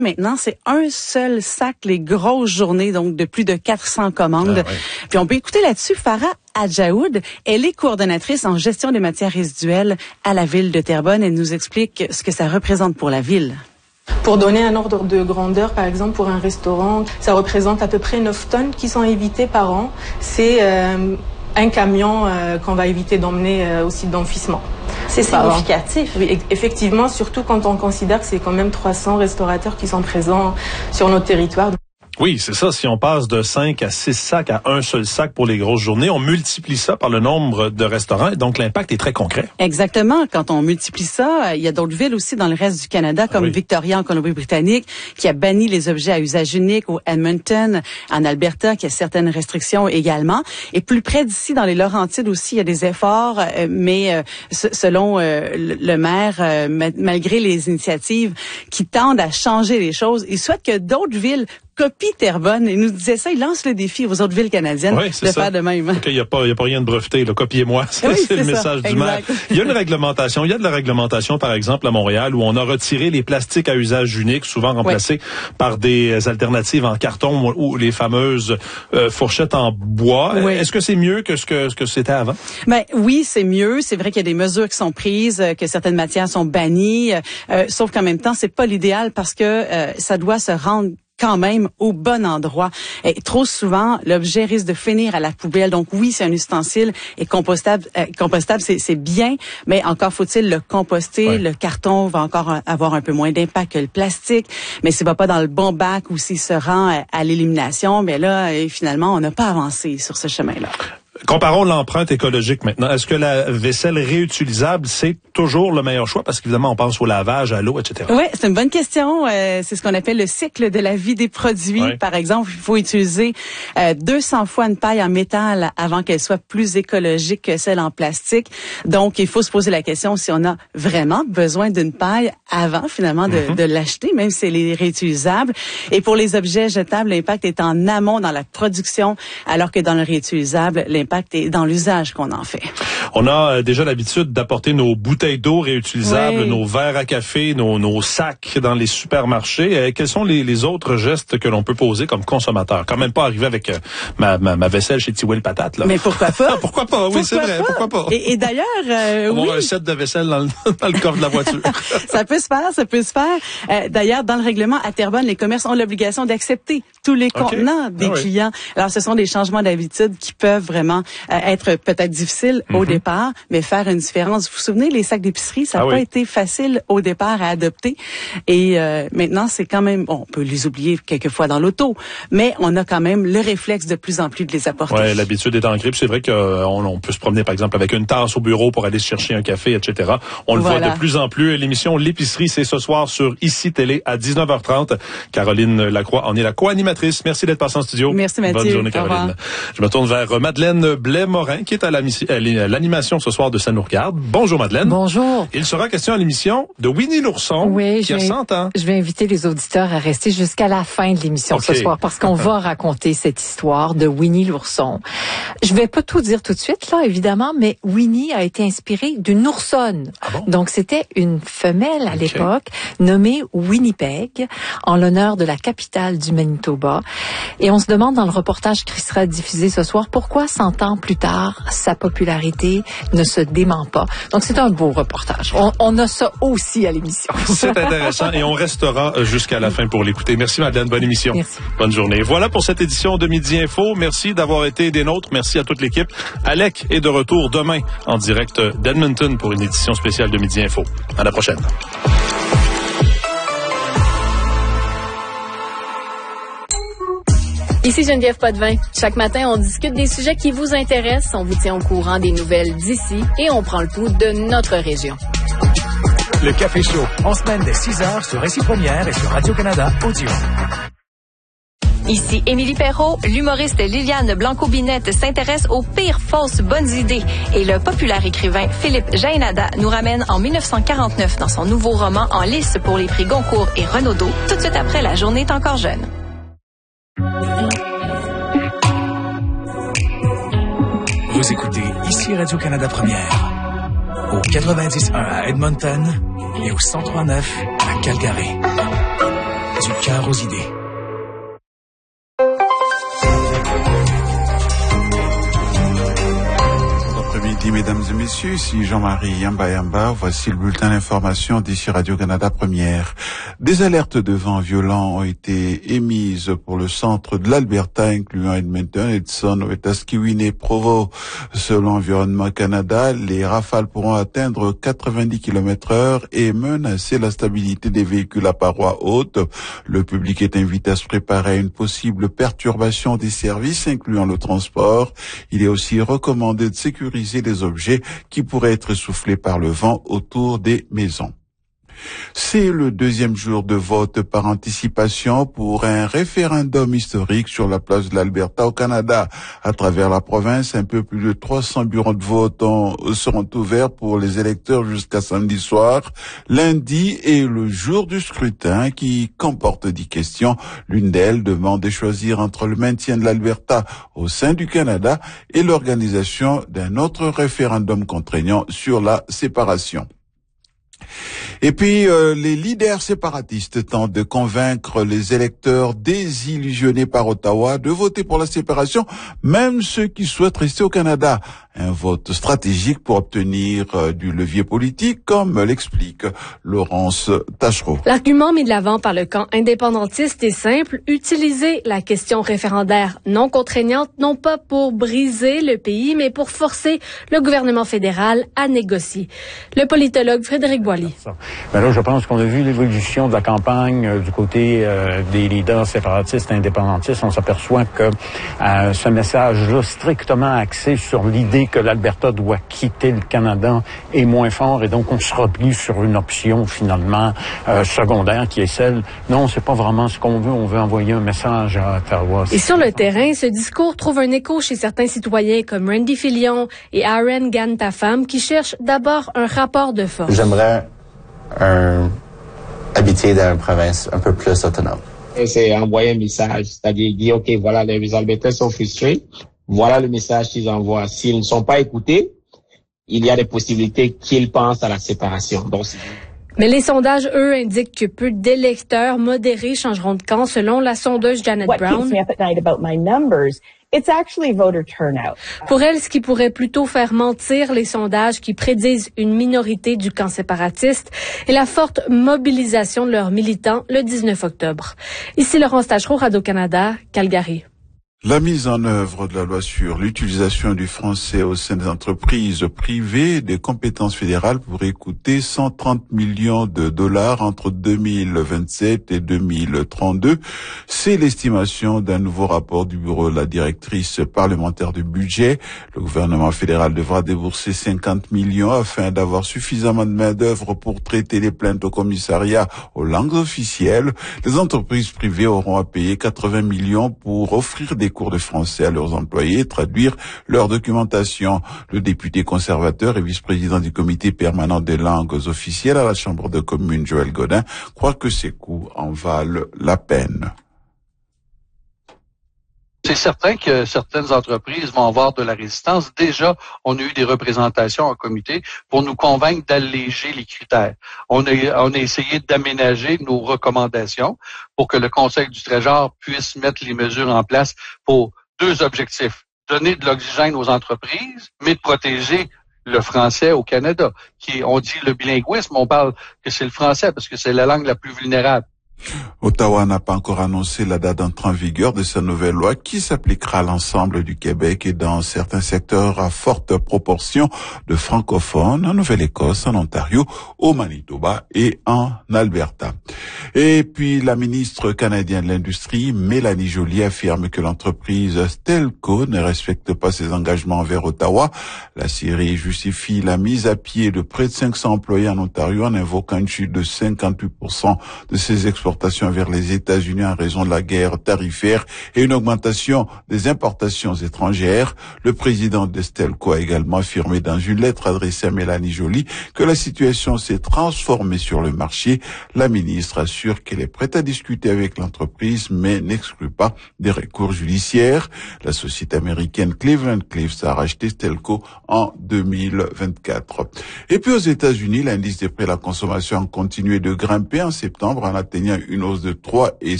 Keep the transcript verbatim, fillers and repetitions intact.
Maintenant, c'est un seul sac, les grosses journées, donc de plus de quatre cents commandes. Ah ouais. Puis on peut écouter là-dessus Farah Adjaoud. Elle est coordonnatrice en gestion des matières résiduelles à la ville de Terrebonne. Elle nous explique ce que ça représente pour la ville. Pour donner un ordre de grandeur, par exemple, pour un restaurant, ça représente à peu près neuf tonnes qui sont évitées par an. C'est euh, un camion euh, qu'on va éviter d'emmener euh, au site d'enfouissement. C'est significatif. Oui, effectivement, surtout quand on considère que c'est quand même trois cents restaurateurs qui sont présents sur notre territoire. Oui, c'est ça. Si on passe de cinq à six sacs à un seul sac pour les grosses journées, on multiplie ça par le nombre de restaurants. Et donc, l'impact est très concret. Exactement. Quand on multiplie ça, il y a d'autres villes aussi dans le reste du Canada, comme ah oui. Victoria en Colombie-Britannique, qui a banni les objets à usage unique, ou Edmonton, en Alberta, qui a certaines restrictions également. Et plus près d'ici, dans les Laurentides aussi, il y a des efforts, euh, mais euh, selon euh, le maire, euh, malgré les initiatives qui tendent à changer les choses, il souhaite que d'autres villes copie Terrebonne. Il nous disait ça, il lance le défi aux autres villes canadiennes oui, de ça. faire de même. Okay, il n'y a pas, il y a pas rien de breveté, là. Copiez-moi. C'est, oui, c'est, c'est le ça. message du maire. Il y a une réglementation. Il y a de la réglementation, par exemple, à Montréal, où on a retiré les plastiques à usage unique, souvent remplacés oui. par des alternatives en carton ou les fameuses euh, fourchettes en bois. Oui. Est-ce que c'est mieux que ce que, ce que c'était avant? Ben, oui, c'est mieux. C'est vrai qu'il y a des mesures qui sont prises, que certaines matières sont bannies, euh, sauf qu'en même temps, c'est pas l'idéal parce que euh, ça doit se rendre quand même au bon endroit. Et trop souvent, l'objet risque de finir à la poubelle. Donc oui, c'est un ustensile et compostable. Euh, compostable, c'est, c'est bien, mais encore faut-il le composter. Ouais. Le carton va encore avoir un peu moins d'impact que le plastique. Mais s'il va pas dans le bon bac ou s'il se rend à, à l'élimination, mais là, finalement, on n'a pas avancé sur ce chemin-là. Comparons l'empreinte écologique maintenant. Est-ce que la vaisselle réutilisable, c'est toujours le meilleur choix? Parce qu'évidemment, on pense au lavage, à l'eau, et cetera. Oui, c'est une bonne question. Euh, c'est ce qu'on appelle le cycle de la vie des produits. Ouais. Par exemple, il faut utiliser euh, deux cents fois une paille en métal avant qu'elle soit plus écologique que celle en plastique. Donc, il faut se poser la question si on a vraiment besoin d'une paille avant, finalement, de, mm-hmm. de l'acheter, même si elle est réutilisable. Et pour les objets jetables, l'impact est en amont dans la production, alors que dans le réutilisable, l'impact est dans l'usage qu'on en fait. On a euh, déjà l'habitude d'apporter nos bouteilles d'eau réutilisables, oui. nos verres à café, nos, nos sacs dans les supermarchés. Euh, quels sont les, les autres gestes que l'on peut poser comme consommateur? Quand même pas arriver avec euh, ma, ma, ma vaisselle chez Tiwell Patate, là. Mais pourquoi pas? pourquoi pas? Oui, pourquoi c'est vrai. Pas? Pourquoi pas? Et, et d'ailleurs, euh, on va oui. avoir un set de vaisselle dans le, dans le coffre de la voiture. Ça peut se faire, ça peut se faire. Euh, d'ailleurs, dans le règlement à Terrebonne, les commerces ont l'obligation d'accepter tous les okay. contenants des ah, clients. Oui. Alors, ce sont des changements d'habitude qui peuvent vraiment euh, être peut-être difficiles mm-hmm. au départ, mais faire une différence. Vous vous souvenez, les sacs d'épicerie, ça n'a ah, pas oui. été facile au départ à adopter. Et euh, maintenant, c'est quand même, bon, on peut les oublier quelquefois dans l'auto, mais on a quand même le réflexe de plus en plus de les apporter. Oui, l'habitude est ancrée. C'est vrai qu'on on peut se promener, par exemple, avec une tasse au bureau pour aller se chercher un café, et cetera. On le voilà. voit de plus en plus. L'émission L'épicerie, c'est ce soir sur Ici Télé à dix-neuf heures trente. Caroline Lacroix en est la co-animatrice. Merci d'être passée en studio. Merci Mathieu. Bonne journée, Caroline. Je me tourne vers Madeleine Blais-Morin, qui est à l'animation ce soir de Ça nous regarde. Bonjour Madeleine. Bonjour. Il sera question à l'émission de Winnie l'ourson, oui, qui a cent ans. Je vais inviter les auditeurs à rester jusqu'à la fin de l'émission okay. ce soir, parce qu'on va raconter cette histoire de Winnie l'ourson. Je vais pas tout dire tout de suite, là, évidemment, mais Winnie a été inspirée d'une oursonne. Ah bon? Donc, c'était une femelle à okay. l'époque, nommée Winnipeg, en l'honneur de la capitale du Manitoba. Et on se demande dans le reportage qui sera diffusé ce soir, pourquoi cent ans plus tard, sa popularité ne se dément pas. Donc, c'est un beau reportage. On, on a ça aussi à l'émission. C'est intéressant et on restera jusqu'à la fin pour l'écouter. Merci Madeleine, bonne émission. Merci. Bonne journée. Voilà pour cette édition de Midi Info. Merci d'avoir été des nôtres. Merci à toute l'équipe. Alec est de retour demain en direct d'Edmonton pour une édition spéciale de Midi Info. À la prochaine. Ici Geneviève Potvin. Chaque matin, on discute des sujets qui vous intéressent, on vous tient au courant des nouvelles d'ici et on prend le pouls de notre région. Le Café Chaud, en semaine dès six heures sur Récit Première et sur Radio-Canada Audio. Ici Émilie Perrault, l'humoriste Liliane Blanco-Binette s'intéresse aux pires fausses bonnes idées et le populaire écrivain Philippe Jaénada nous ramène en dix-neuf cent quarante-neuf dans son nouveau roman En lice pour les prix Goncourt et Renaudot, tout de suite après La journée est encore jeune. Vous écoutez ici Radio-Canada Première, au quatre-vingt-dix point un à Edmonton et au cent trois neuf à Calgary. Du cœur aux idées. Après-midi, mesdames et messieurs, ici Jean-Marie Yamba Yamba. Voici le bulletin d'information d'ici Radio-Canada Première. Des alertes de vent violents ont été émises pour le centre de l'Alberta, incluant Edmonton, Edson, Wetaskiwin et Provo. Selon Environnement Canada, les rafales pourront atteindre quatre-vingt-dix kilomètres heure et menacer la stabilité des véhicules à parois hautes. Le public est invité à se préparer à une possible perturbation des services, incluant le transport. Il est aussi recommandé de sécuriser les objets qui pourraient être soufflés par le vent autour des maisons. C'est le deuxième jour de vote par anticipation pour un référendum historique sur la place de l'Alberta au Canada. À travers la province, un peu plus de trois cents bureaux de vote ont, seront ouverts pour les électeurs jusqu'à samedi soir. Lundi est le jour du scrutin qui comporte dix questions. L'une d'elles demande de choisir entre le maintien de l'Alberta au sein du Canada et l'organisation d'un autre référendum contraignant sur la séparation. Et puis, euh, les leaders séparatistes tentent de convaincre les électeurs désillusionnés par Ottawa de voter pour la séparation, même ceux qui souhaitent rester au Canada. Un vote stratégique pour obtenir euh, du levier politique, comme l'explique Laurence Tachereau. L'argument mis de l'avant par le camp indépendantiste est simple, utiliser la question référendaire non contraignante, non pas pour briser le pays, mais pour forcer le gouvernement fédéral à négocier. Le politologue Frédéric Boilly. Ben là, je pense qu'on a vu l'évolution de la campagne euh, du côté euh, des leaders séparatistes indépendantistes. On s'aperçoit que euh, ce message-là, strictement axé sur l'idée que l'Alberta doit quitter le Canada, est moins fort, et donc on se replie sur une option finalement euh, secondaire qui est celle, non, c'est pas vraiment ce qu'on veut, on veut envoyer un message à Ottawa. Et sur le terrain, ce discours trouve un écho chez certains citoyens comme Randy Filion et Aaron Gantafam qui cherchent d'abord un rapport de force. J'aimerais un habiter dans une province un peu plus autonome. C'est envoyer un message, c'est-à-dire dire, OK, voilà, les Albertais sont frustrés, voilà le message qu'ils envoient. S'ils ne sont pas écoutés, il y a des possibilités qu'ils pensent à la séparation. Donc, mais les sondages, eux, indiquent que peu d'électeurs modérés changeront de camp, selon la sondeuse Janet What Brown. keeps me up at night about my numbers, it's actually voter turnout. Pour elle, ce qui pourrait plutôt faire mentir les sondages qui prédisent une minorité du camp séparatiste est la forte mobilisation de leurs militants le dix-neuf octobre. Ici Laurence Tachereau, Radio-Canada, Calgary. La mise en œuvre de la loi sur l'utilisation du français au sein des entreprises privées, des compétences fédérales pourrait coûter cent trente millions de dollars entre deux mille vingt-sept et deux mille trente-deux. C'est l'estimation d'un nouveau rapport du bureau de la directrice parlementaire du budget. Le gouvernement fédéral devra débourser cinquante millions afin d'avoir suffisamment de main-d'œuvre pour traiter les plaintes au commissariat aux langues officielles. Les entreprises privées auront à payer quatre-vingts millions pour offrir des cours de français à leurs employés, traduire leur documentation. Le député conservateur et vice-président du comité permanent des langues officielles à la Chambre de communes, Joël Godin, croit que ces coûts en valent la peine. C'est certain que certaines entreprises vont avoir de la résistance. Déjà, on a eu des représentations en comité pour nous convaincre d'alléger les critères. On a, on a essayé d'aménager nos recommandations pour que le Conseil du Trésor puisse mettre les mesures en place pour deux objectifs. Donner de l'oxygène aux entreprises, mais de protéger le français au Canada. Qui, on dit le bilinguisme, on parle que c'est le français parce que c'est la langue la plus vulnérable. Ottawa n'a pas encore annoncé la date d'entrée en vigueur de sa nouvelle loi qui s'appliquera à l'ensemble du Québec et dans certains secteurs à forte proportion de francophones, en Nouvelle-Écosse, en Ontario, au Manitoba et en Alberta. Et puis la ministre canadienne de l'Industrie, Mélanie Joly, affirme que l'entreprise Stelco ne respecte pas ses engagements envers Ottawa. La Syrie justifie la mise à pied de près de cinq cents employés en Ontario en invoquant une chute de cinquante-huit pour cent de ses exportations vers les États-Unis en raison de la guerre tarifaire et une augmentation des importations étrangères. Le président de Stelco a également affirmé dans une lettre adressée à Mélanie Joly que la situation s'est transformée sur le marché. La ministre assure qu'elle est prête à discuter avec l'entreprise, mais n'exclut pas des recours judiciaires. La société américaine Cleveland Cliffs a racheté Stelco en deux mille vingt-quatre. Et puis aux États-Unis, l'indice des prix à la consommation a continué de grimper en septembre en atteignant une hausse de trois virgule